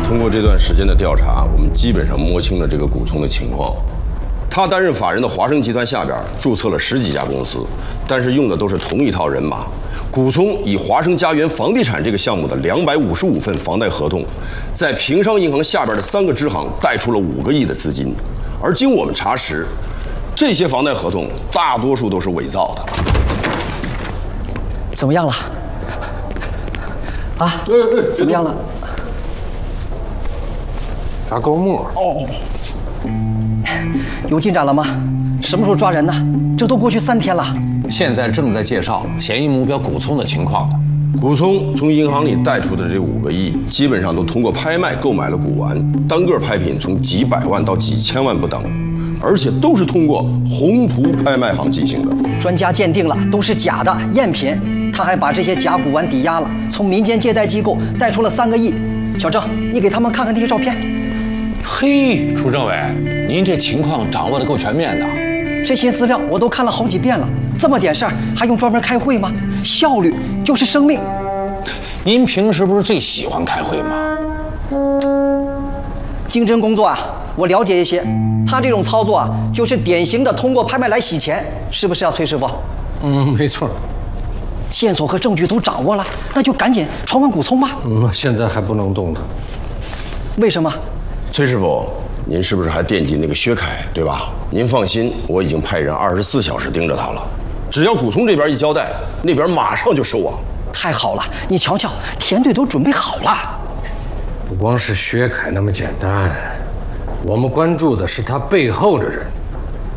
通过这段时间的调查，我们基本上摸清了这个古聪的情况。他担任法人的华生集团下边注册了10几家公司，但是用的都是同一套人马。古聪以华生家园房地产这个项目的255份房贷合同，在平商银行下边的3个支行贷出了5个亿的资金，而经我们查实，这些房贷合同大多数都是伪造的。 怎么样了？啊？怎么样了？ 查勾墨。 哦。有进展了吗？什么时候抓人呢？这都过去3天了。 现在正在介绍嫌疑目标古聪的情况呢。 古聪从银行里贷出的这5个亿，基本上都通过拍卖购买了古玩，单个拍品从几百万到几千万不等，而且都是通过宏图拍卖行进行的。 专家鉴定了，都是假的赝品。他还把这些假古玩抵押了，从民间借贷机构贷出了3个亿。小郑，你给他们看看那些照片。 嘿，楚政委，您这情况掌握得够全面的。 这些资料我都看了好几遍了，这么点事儿还用专门开会吗？效率就是生命。 您平时不是最喜欢开会吗？ 经侦工作啊，我了解一些。他这种操作啊，就是典型的通过拍卖来洗钱，是不是啊，崔师傅？ 没错。 线索和证据都掌握了，那就赶紧传唤古聪吧。 现在还不能动他。 为什么？ 崔师傅，您是不是还惦记那个薛凯，对吧？您放心，我已经派人24小时盯着他了。只要古聪这边一交代，那边马上就收网。 太好了，你瞧瞧，田队都准备好了。 不光是薛凯那么简单，我们关注的是他背后的人。